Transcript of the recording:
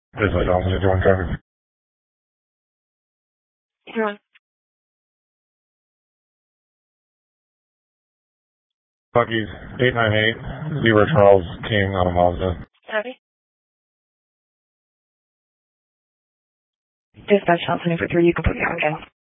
There's a Johnson, do you want traffic? Sure. Bucky's 898, 0 Charles King on a Mazda. Copy. Dispatch Johnson for 3, you can put your okay.